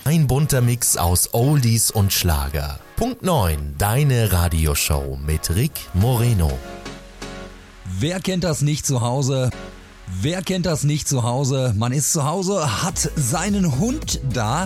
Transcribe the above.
Ein bunter Mix aus Oldies und Schlager. Punkt 9, deine Radioshow mit Rick Moreno. Wer kennt das nicht zu Hause? Wer kennt das nicht zu Hause? Man ist zu Hause, hat seinen Hund da